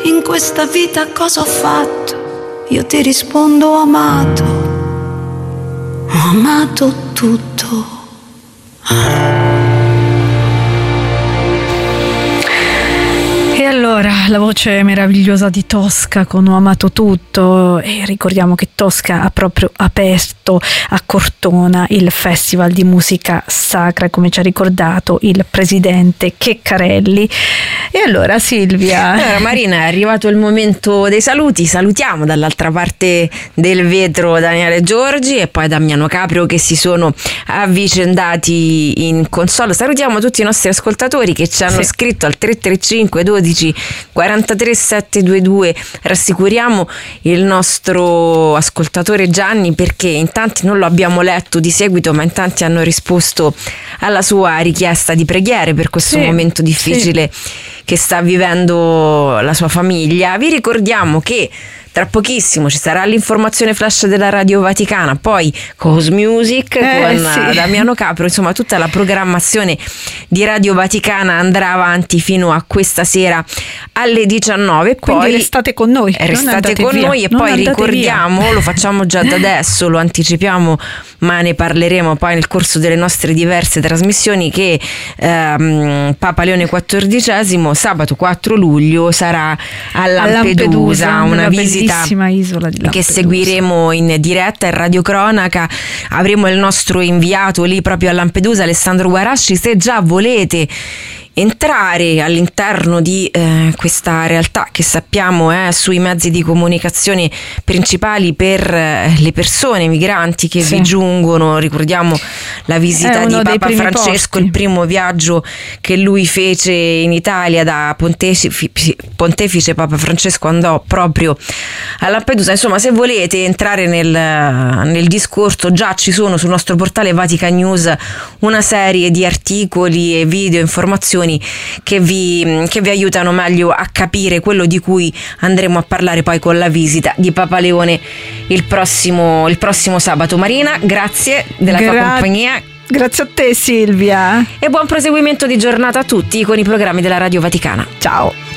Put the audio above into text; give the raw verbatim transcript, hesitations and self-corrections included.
in questa vita cosa ho fatto? Io ti rispondo ho amato, ho amato tutto. E allora la voce meravigliosa di Tosca con Ho amato tutto, e ricordiamo che Tosca ha proprio aperto a Cortona il Festival di Musica Sacra, come ci ha ricordato il presidente Checcarelli. E allora Silvia, allora Marina, è arrivato il momento dei saluti. Salutiamo dall'altra parte del vetro Daniele Giorgi e poi Damiano Caprio, che si sono avvicendati in console. Salutiamo tutti i nostri ascoltatori che ci hanno sì. scritto al tre tre cinque dodici quarantatré settecentoventidue. Rassicuriamo il nostro ascoltatore Gianni, perché in tanti non lo abbiamo letto di seguito, ma in tanti hanno risposto alla sua richiesta di preghiere per questo sì, momento difficile sì. che sta vivendo la sua famiglia. Vi ricordiamo che tra pochissimo ci sarà l'informazione flash della Radio Vaticana, poi Cos Music eh, con sì. Damiano Capro, insomma tutta la programmazione di Radio Vaticana andrà avanti fino a questa sera alle diciannove. Quindi poi restate con noi, restate con via. noi e non poi ricordiamo, via. lo facciamo già da adesso, lo anticipiamo, ma ne parleremo poi nel corso delle nostre diverse trasmissioni, che ehm, Papa Leone quattordicesimo sabato quattro luglio sarà a Lampedusa, Lampedusa una visita isola di che seguiremo in diretta in radiocronaca. Avremo il nostro inviato lì proprio a Lampedusa, Alessandro Guarasci. Se già volete entrare all'interno di eh, questa realtà che sappiamo è eh, sui mezzi di comunicazione principali per eh, le persone migranti che sì. vi giungono, ricordiamo la visita di Papa Francesco, posti. il primo viaggio che lui fece in Italia da pontefice, pontefice Papa Francesco andò proprio a Lampedusa. Insomma, se volete entrare nel, nel discorso, già ci sono sul nostro portale Vatican News una serie di articoli e video, informazioni che vi, che vi aiutano meglio a capire quello di cui andremo a parlare poi con la visita di Papa Leone il prossimo, il prossimo sabato. Marina, grazie della Gra- tua compagnia. Grazie a te Silvia. E buon proseguimento di giornata a tutti con i programmi della Radio Vaticana. Ciao.